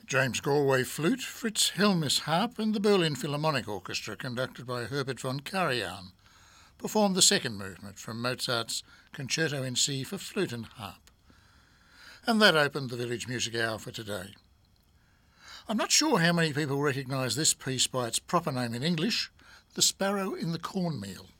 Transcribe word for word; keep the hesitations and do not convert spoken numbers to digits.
James Galway flute, Fritz Helmis harp and the Berlin Philharmonic Orchestra, conducted by Herbert von Karajan, performed the second movement from Mozart's Concerto in C for flute and harp. And that opened the Village Music Hour for today. I'm not sure how many people recognise this piece by its proper name in English, The Sparrow in the Cornmeal.